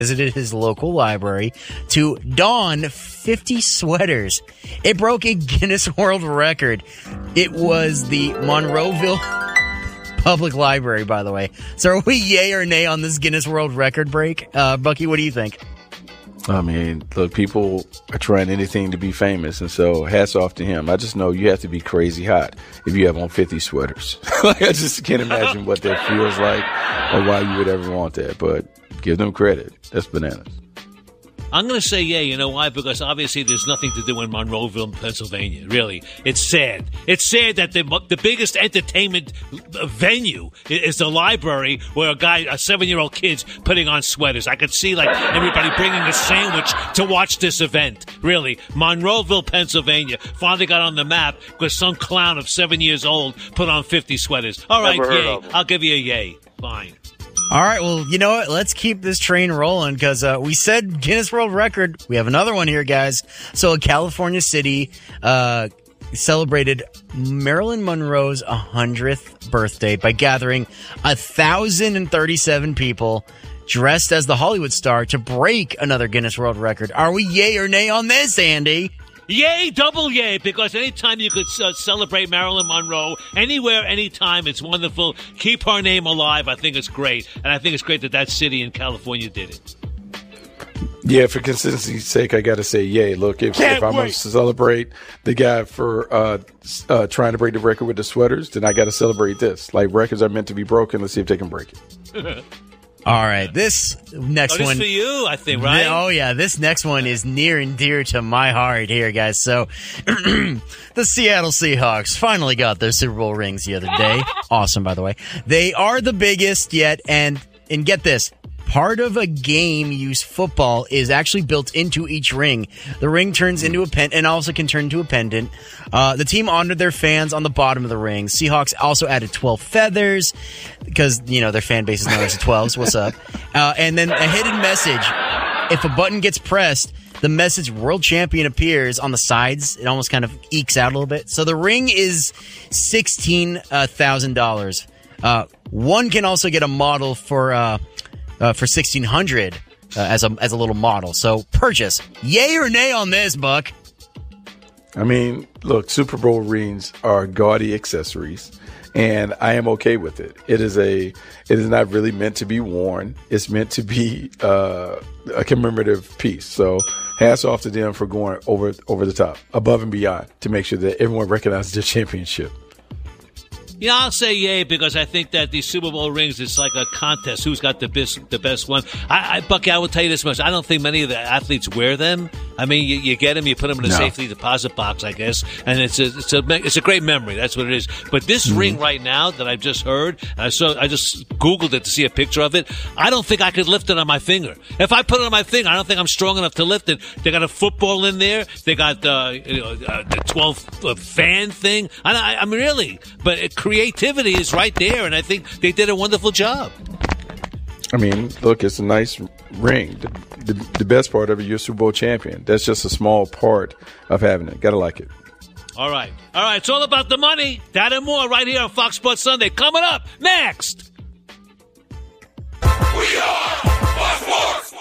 visited his local library to don 50 sweaters. It broke a Guinness World Record. It was the Monroeville Public Library, by the way. So are we yay or nay on this Guinness World Record break? Bucky, what do you think? I mean, look, people are trying anything to be famous, and so hats off to him. I just know you have to be crazy hot if you have on 50 sweaters. I just can't imagine what that feels like or why you would ever want that, but give them credit. That's bananas. I'm going to say yay. You know why? Because obviously there's nothing to do in Monroeville, Pennsylvania. Really. It's sad. It's sad that the biggest entertainment venue is the library where a 7-year-old kid's putting on sweaters. I could see, like, everybody bringing a sandwich to watch this event. Really. Monroeville, Pennsylvania finally got on the map because some clown of 7 years old put on 50 sweaters. All right, yay. I'll give you a yay. Fine. All right, well, you know what? Let's keep this train rolling because we said Guinness World Record. We have another one here, guys. So a California city celebrated Marilyn Monroe's 100th birthday by gathering 1,037 people dressed as the Hollywood star to break another Guinness World Record. Are we yay or nay on this, Andy? Yay, double yay, because anytime you could celebrate Marilyn Monroe, anywhere, anytime, it's wonderful. Keep her name alive. I think it's great. And I think it's great that city in California did it. Yeah, for consistency's sake, I got to say yay. Look, if I'm going to celebrate the guy for trying to break the record with the sweaters, then I got to celebrate this. Like, records are meant to be broken. Let's see if they can break it. All right, this next one. This for you, I think, right? Oh, yeah, this next one is near and dear to my heart here, guys. So, the Seattle Seahawks finally got their Super Bowl rings the other day. Awesome, by the way. They are the biggest yet, and get this. Part of a game used football is actually built into each ring. The ring turns into a pen and also can turn into a pendant. The team honored their fans on the bottom of the ring. Seahawks also added 12 feathers because, you know, their fan base is known as the 12s. What's up? And then a hidden message. If a button gets pressed, the message world champion appears on the sides. It almost kind of ekes out a little bit. So the ring is $16,000. One can also get a model for $1,600 as a little model. So purchase. Yay or nay on this, Buck? I mean, look, Super Bowl rings are gaudy accessories, and I am okay with it. It is not really meant to be worn. It's meant to be a commemorative piece. So hats off to them for going over the top, above and beyond, to make sure that everyone recognizes their championship. Yeah, I'll say yay because I think that these Super Bowl rings is like a contest. Who's got the best one? Bucky, I will tell you this much. I don't think many of the athletes wear them. I mean, you get them, you put them in a safety deposit box, I guess, and it's a great memory. That's what it is. But this ring right now that I've just heard, I just Googled it to see a picture of it. I don't think I could lift it on my finger. If I put it on my finger, I don't think I'm strong enough to lift it. They got a football in there. They got the 12 fan thing. I mean, really, but creativity is right there, and I think they did a wonderful job. I mean, look, it's a nice ring. The best part of it, you're Super Bowl champion. That's just a small part of having it. Gotta like it. All right. It's all about the money. That and more right here on Fox Sports Sunday. Coming up next. We are Fox Sports.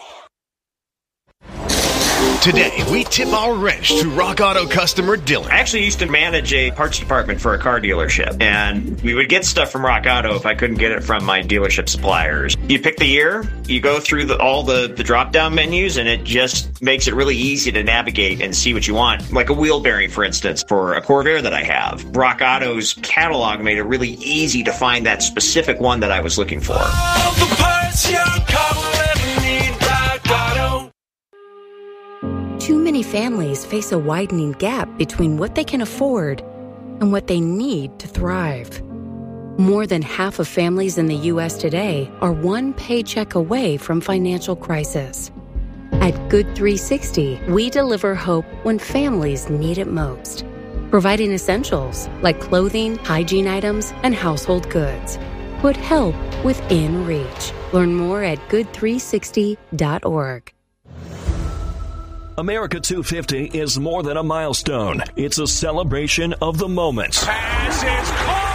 Today, we tip our wrench to Rock Auto customer Dylan. I actually used to manage a parts department for a car dealership, and we would get stuff from Rock Auto if I couldn't get it from my dealership suppliers. You pick the year, you go through all the drop-down menus, and it just makes it really easy to navigate and see what you want. Like a wheel bearing, for instance, for a Corvair that I have. Rock Auto's catalog made it really easy to find that specific one that I was looking for. All the parts your car will ever need, Rock Auto. Too many families face a widening gap between what they can afford and what they need to thrive. More than half of families in the U.S. today are one paycheck away from financial crisis. At Good 360, we deliver hope when families need it most, providing essentials like clothing, hygiene items, and household goods. Put help within reach. Learn more at good360.org. America 250 is more than a milestone. It's a celebration of the moments. Pass is caught.